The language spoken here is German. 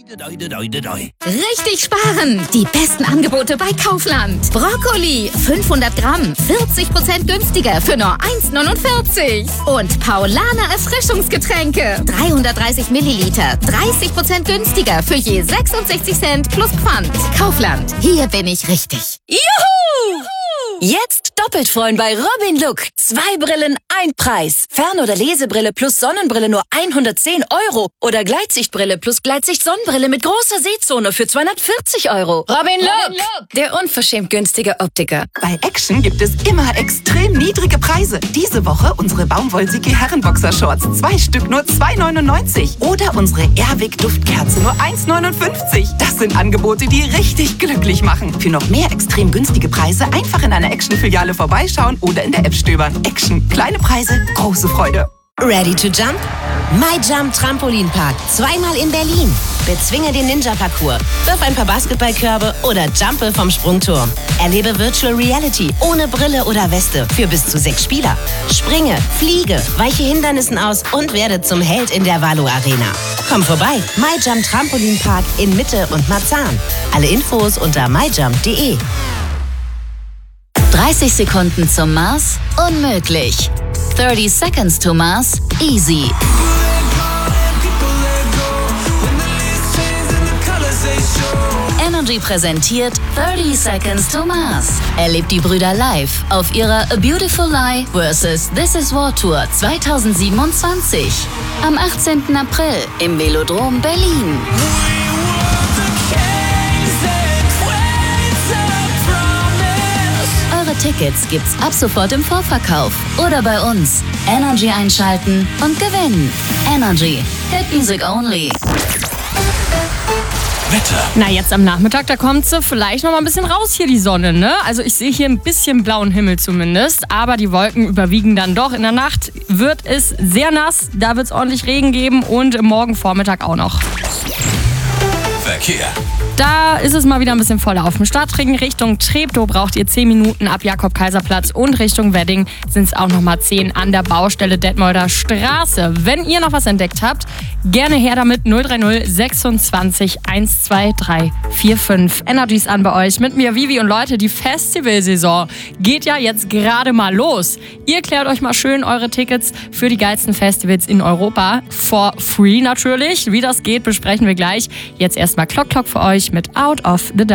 Richtig sparen! Die besten Angebote bei Kaufland. Brokkoli 500 Gramm, 40% günstiger für nur 1,49. Und Paulaner Erfrischungsgetränke 330 Milliliter, 30% günstiger für je 66 Cent plus Pfand. Kaufland, hier bin ich richtig. Juhu! Jetzt doppelt freuen bei Robin Look. 2 Brillen, ein Preis. Fern- oder Lesebrille plus Sonnenbrille nur 110 €. Oder Gleitsichtbrille plus Gleitsicht-Sonnenbrille mit großer Sehzone für 240 €. Robin Look, der unverschämt günstige Optiker. Bei Action gibt es immer extrem niedrige Preise. Diese Woche unsere Baumwollsiki Herrenboxershorts. 2 Stück nur 2,99. Oder unsere Airwick Duftkerze nur 1,59. Das sind Angebote, die richtig glücklich machen. Für noch mehr extrem günstige Preise einfach in einer Action-Filiale vorbeischauen oder in der App stöbern. Action. Kleine Preise, große Freude. Ready to jump? MyJump Trampolinpark. 2-mal in Berlin. Bezwinge den Ninja-Parcours. Wirf ein paar Basketballkörbe oder jumpe vom Sprungturm. Erlebe Virtual Reality ohne Brille oder Weste für bis zu 6 Spieler. Springe, fliege, weiche Hindernissen aus und werde zum Held in der Valo Arena. Komm vorbei. MyJump Trampolinpark in Mitte und Marzahn. Alle Infos unter myjump.de. 30 Sekunden zum Mars? Unmöglich. 30 Seconds to Mars? Easy. Energy präsentiert 30 Seconds to Mars. Erlebt die Brüder live auf ihrer A Beautiful Lie vs. This Is War Tour 2027. Am 18. April im Velodrom Berlin. Tickets gibt's ab sofort im Vorverkauf oder bei uns. Energy einschalten und gewinnen. Energy. Hit Music Only. Wetter. Na, jetzt am Nachmittag, da kommt sie vielleicht noch mal ein bisschen raus hier, die Sonne, ne? Also ich sehe hier ein bisschen blauen Himmel zumindest, aber die Wolken überwiegen dann doch. In der Nacht wird es sehr nass, da wird es ordentlich Regen geben und morgen Vormittag auch noch. Verkehr. Da ist es mal wieder ein bisschen voller auf dem Stadtring. Richtung Treptow braucht ihr 10 Minuten ab Jakob-Kaiser-Platz und Richtung Wedding sind es auch nochmal 10 an der Baustelle Detmolder Straße. Wenn ihr noch was entdeckt habt, gerne her damit 030 26 123 45. Energies an bei euch mit mir, Vivi und Leute. Die Festivalsaison geht ja jetzt gerade mal los. Ihr klärt euch mal schön eure Tickets für die geilsten Festivals in Europa. For free natürlich. Wie das geht, besprechen wir gleich. Jetzt erstmal Klock für euch mit Out of the Dark.